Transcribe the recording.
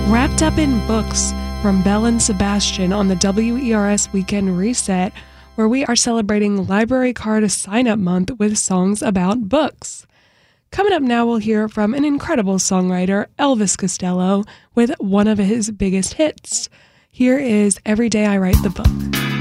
Wrapped Up in Books from Belle and Sebastian on the WERS Weekend Reset, where we are celebrating Library Card Sign-Up Month with songs about books. Coming up now, we'll hear from an incredible songwriter, Elvis Costello, with one of his biggest hits. Here is Every Day I Write the Book.